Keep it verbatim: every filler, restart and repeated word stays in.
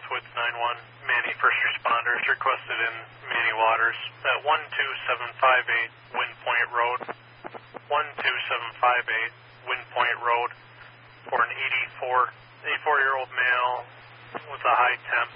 Woods nine one, Manny first responders requested in Manny Waters at one two seven five eight Wind Point Road, one two seven five eight Wind Point Road, for an eighty-four, eighty-four-year-old male with a high temp